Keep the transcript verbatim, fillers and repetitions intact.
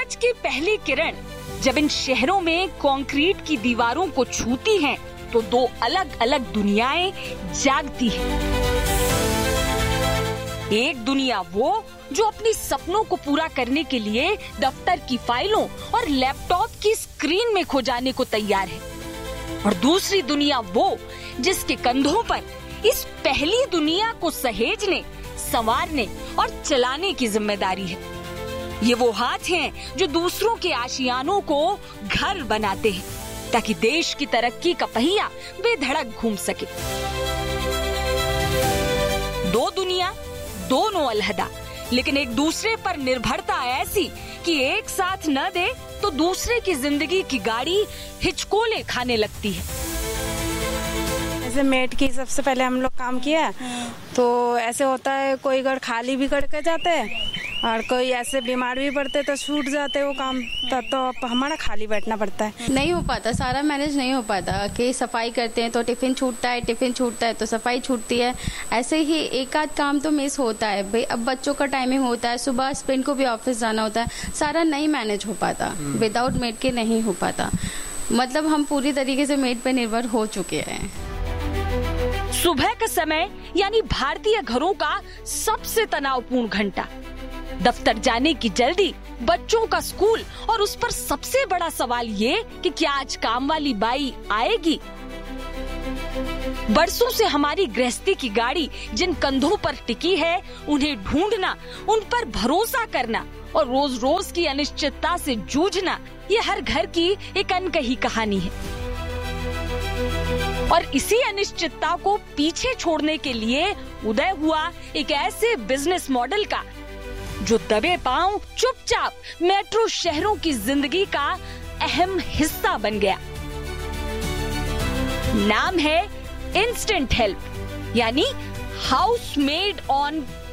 सूरज की पहली किरण जब इन शहरों में कंक्रीट की दीवारों को छूती हैं, तो दो अलग अलग दुनियाएं जागती हैं। एक दुनिया वो जो अपनी सपनों को पूरा करने के लिए दफ्तर की फाइलों और लैपटॉप की स्क्रीन में खो जाने को तैयार है, और दूसरी दुनिया वो जिसके कंधों पर इस पहली दुनिया को सहेजने, संवारने और चलाने की जिम्मेदारी है। ये वो हाथ हैं जो दूसरों के आशियानों को घर बनाते हैं, ताकि देश की तरक्की का पहिया बेधड़क घूम सके। दो दुनिया, दोनों अलहदा, लेकिन एक दूसरे पर निर्भरता ऐसी कि एक साथ न दे तो दूसरे की जिंदगी की गाड़ी हिचकोले खाने लगती है। जैसे मेट की सबसे पहले हम लोग काम किया, तो ऐसे होता है कोई घर खाली भी करके जाते हैं और कोई ऐसे बीमार भी पड़ते तो छूट जाते वो काम, तब तो हमारा खाली बैठना पड़ता है। नहीं हो पाता, सारा मैनेज नहीं हो पाता कि सफाई करते हैं तो टिफिन छूटता है, टिफिन छूटता है तो सफाई छूटती है। ऐसे ही एक आध काम तो मिस होता है भाई। अब बच्चों का टाइमिंग होता है, सुबह हस्बैंड को भी ऑफिस जाना होता है, सारा नहीं मैनेज हो पाता, विदाउट मेड के नहीं हो पाता। मतलब हम पूरी तरीके से मेड पे निर्भर हो चुके हैं। सुबह का समय यानी भारतीय घरों का सबसे तनावपूर्ण घंटा, दफ्तर जाने की जल्दी, बच्चों का स्कूल, और उस पर सबसे बड़ा सवाल ये कि क्या आज काम वाली बाई आएगी। बरसों से हमारी गृहस्थी की गाड़ी जिन कंधों पर टिकी है, उन्हें ढूंढना, उन पर भरोसा करना और रोज रोज की अनिश्चितता से जूझना, ये हर घर की एक अनकही कहानी है। और इसी अनिश्चितता को पीछे छोड़ने के लिए उदय हुआ एक ऐसे बिजनेस मॉडल का जो दबे पांव चुपचाप मेट्रो शहरों की जिंदगी का अहम हिस्सा बन गया। नाम है इंस्टेंट हेल्प, यानी हाउस मेड ऑन